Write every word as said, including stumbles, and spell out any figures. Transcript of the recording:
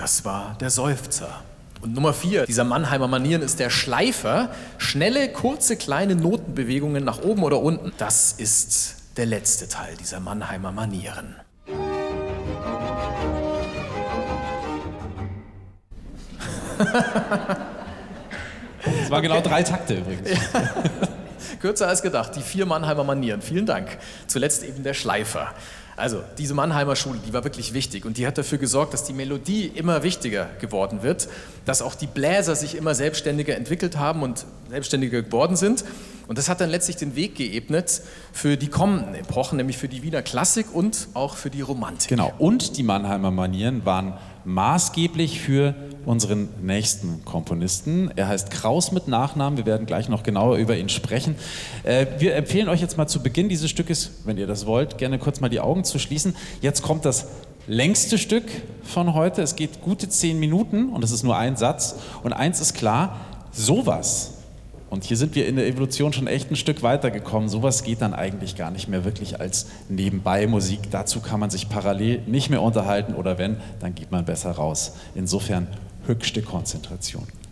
Das war der Seufzer. Und Nummer vier dieser Mannheimer Manieren ist der Schleifer. Schnelle, kurze, kleine Notenbewegungen nach oben oder unten. Das ist der letzte Teil dieser Mannheimer Manieren. Das waren genau drei Takte übrigens. Ja. Kürzer als gedacht, die vier Mannheimer Manieren. Vielen Dank. Zuletzt eben der Schleifer. Also, diese Mannheimer Schule, die war wirklich wichtig und die hat dafür gesorgt, dass die Melodie immer wichtiger geworden wird, dass auch die Bläser sich immer selbstständiger entwickelt haben und selbstständiger geworden sind. Und das hat dann letztlich den Weg geebnet für die kommenden Epochen, nämlich für die Wiener Klassik und auch für die Romantik. Genau, und die Mannheimer Manieren waren maßgeblich für unseren nächsten Komponisten. Er heißt Kraus mit Nachnamen, wir werden gleich noch genauer über ihn sprechen. Äh, wir empfehlen euch jetzt mal zu Beginn dieses Stückes, wenn ihr das wollt, gerne kurz mal die Augen zu schließen. Jetzt kommt das längste Stück von heute, es geht gute zehn Minuten und es ist nur ein Satz. Und eins ist klar, sowas, und hier sind wir in der Evolution schon echt ein Stück weitergekommen, sowas geht dann eigentlich gar nicht mehr wirklich als Nebenbei-Musik. Dazu kann man sich parallel nicht mehr unterhalten oder wenn, dann geht man besser raus. Insofern höchste Konzentration.